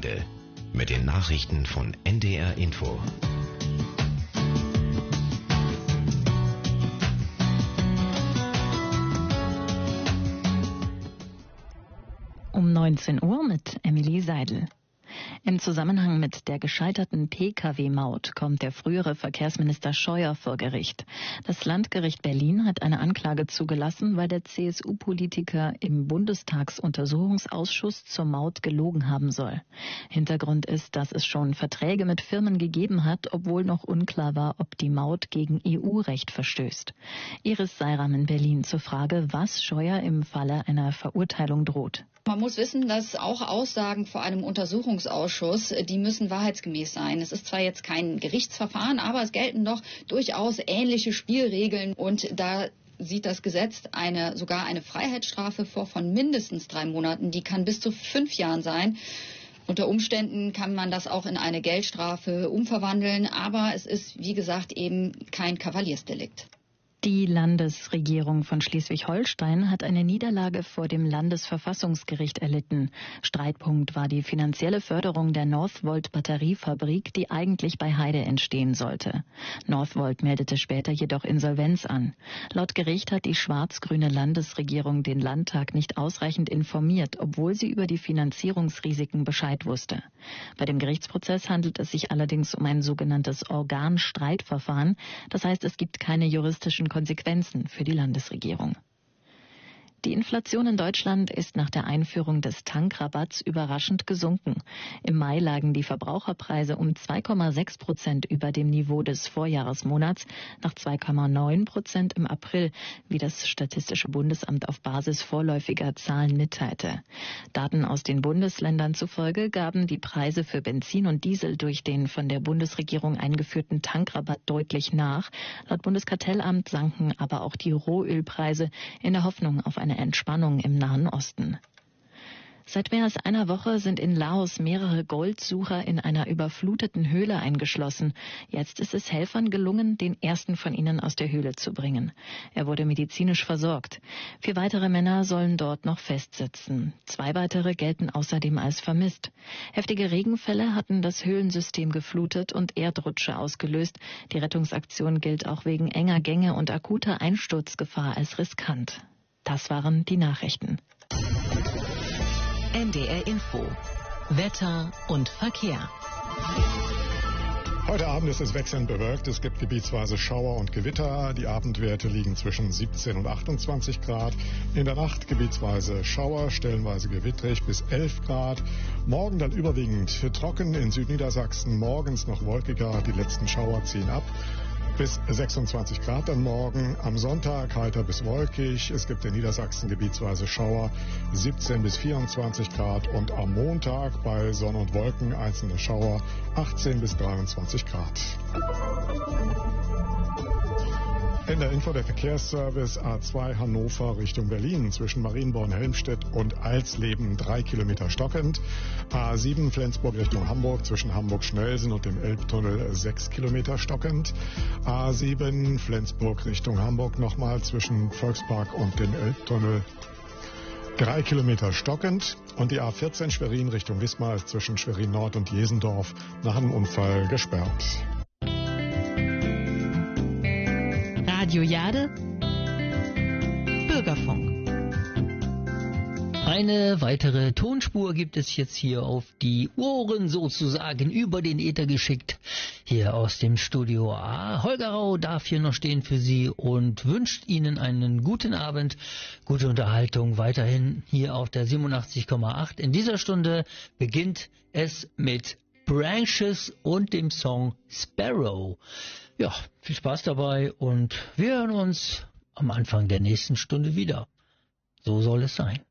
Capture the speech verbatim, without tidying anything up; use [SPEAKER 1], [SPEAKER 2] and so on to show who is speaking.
[SPEAKER 1] Erde mit den Nachrichten von N D R Info.
[SPEAKER 2] Um neunzehn Uhr mit Emily Seidel. Im Zusammenhang mit der gescheiterten P K W-Maut kommt der frühere Verkehrsminister Scheuer vor Gericht. Das Landgericht Berlin hat eine Anklage zugelassen, weil der C S U-Politiker im Bundestagsuntersuchungsausschuss zur Maut gelogen haben soll. Hintergrund ist, dass es schon Verträge mit Firmen gegeben hat, obwohl noch unklar war, ob die Maut gegen E U-Recht verstößt. Iris Seiram in Berlin zur Frage, was Scheuer im Falle einer Verurteilung droht.
[SPEAKER 3] Man muss wissen, dass auch Aussagen vor einem Untersuchungsausschuss, die müssen wahrheitsgemäß sein. Es ist zwar jetzt kein Gerichtsverfahren, aber es gelten doch durchaus ähnliche Spielregeln und da sieht das Gesetz eine, sogar eine Freiheitsstrafe vor von mindestens drei Monaten. Die kann bis zu fünf Jahren sein. Unter Umständen kann man das auch in eine Geldstrafe umverwandeln, aber es ist, wie gesagt, eben kein Kavaliersdelikt.
[SPEAKER 2] Die Landesregierung von Schleswig-Holstein hat eine Niederlage vor dem Landesverfassungsgericht erlitten. Streitpunkt war die finanzielle Förderung der Northvolt Batteriefabrik, die eigentlich bei Heide entstehen sollte. Northvolt meldete später jedoch Insolvenz an. Laut Gericht hat die schwarz-grüne Landesregierung den Landtag nicht ausreichend informiert, obwohl sie über die Finanzierungsrisiken Bescheid wusste. Bei dem Gerichtsprozess handelt es sich allerdings um ein sogenanntes Organstreitverfahren. Das heißt, es gibt keine juristischen Konsequenzen für die Landesregierung. Die Inflation in Deutschland ist nach der Einführung des Tankrabatts überraschend gesunken. Im Mai lagen die Verbraucherpreise um zwei Komma sechs Prozent über dem Niveau des Vorjahresmonats, nach zwei Komma neun Prozent im April, wie das Statistische Bundesamt auf Basis vorläufiger Zahlen mitteilte. Daten aus den Bundesländern zufolge gaben die Preise für Benzin und Diesel durch den von der Bundesregierung eingeführten Tankrabatt deutlich nach. Laut Bundeskartellamt sanken aber auch die Rohölpreise in der Hoffnung auf eine Entspannung im Nahen Osten. Seit mehr als einer Woche sind in Laos mehrere Goldsucher in einer überfluteten Höhle eingeschlossen. Jetzt ist es Helfern gelungen, den ersten von ihnen aus der Höhle zu bringen. Er wurde medizinisch versorgt. Vier weitere Männer sollen dort noch festsitzen. Zwei weitere gelten außerdem als vermisst. Heftige Regenfälle hatten das Höhlensystem geflutet und Erdrutsche ausgelöst. Die Rettungsaktion gilt auch wegen enger Gänge und akuter Einsturzgefahr als riskant. Das waren die Nachrichten.
[SPEAKER 4] N D R Info. Wetter und Verkehr.
[SPEAKER 5] Heute Abend ist es wechselnd bewölkt. Es gibt gebietsweise Schauer und Gewitter. Die Abendwerte liegen zwischen siebzehn und achtundzwanzig Grad. In der Nacht gebietsweise Schauer, stellenweise gewittrig bis elf Grad. Morgen dann überwiegend trocken in Südniedersachsen. Morgens noch wolkiger. Die letzten Schauer ziehen ab. Bis sechsundzwanzig Grad dann morgen. Am Sonntag heiter bis wolkig. Es gibt in Niedersachsen gebietsweise Schauer, siebzehn bis vierundzwanzig Grad. Und am Montag bei Sonne und Wolken einzelne Schauer, achtzehn bis dreiundzwanzig Grad. In der Info der Verkehrsservice A zwei Hannover Richtung Berlin zwischen Marienborn-Helmstedt und Alsleben drei Kilometer stockend. A sieben Flensburg Richtung Hamburg zwischen Hamburg-Schnellsen und dem Elbtunnel sechs Kilometer stockend. A sieben Flensburg Richtung Hamburg nochmal zwischen Volkspark und dem Elbtunnel drei Kilometer stockend. Und die A vierzehn Schwerin Richtung Wismar ist zwischen Schwerin Nord und Jesendorf nach einem Unfall gesperrt.
[SPEAKER 2] Radio Jade, Bürgerfunk.
[SPEAKER 6] Eine weitere Tonspur gibt es jetzt hier auf die Ohren sozusagen über den Äther geschickt. Hier aus dem Studio A. Holger Rau darf hier noch stehen für Sie und wünscht Ihnen einen guten Abend, gute Unterhaltung weiterhin hier auf der siebenundachtzig Komma acht. In dieser Stunde beginnt es mit Branches und dem Song Sparrow. Ja, viel Spaß dabei und wir hören uns am Anfang der nächsten Stunde wieder. So soll es sein.